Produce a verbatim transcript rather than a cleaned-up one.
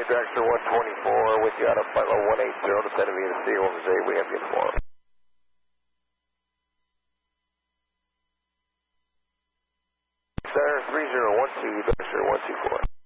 Dragster one twenty-four with you out of flight level one eighty to Santa Vita C, over Z, we have you tomorrow. Sir, three zero one two, Dragster one two four.